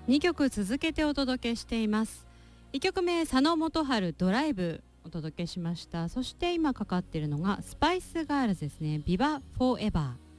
2曲続けてお届けしています。1曲目、佐野元春ドライブお届けしました。そして今かかっているのがスパイスガールズですね、ビバフォーエバー。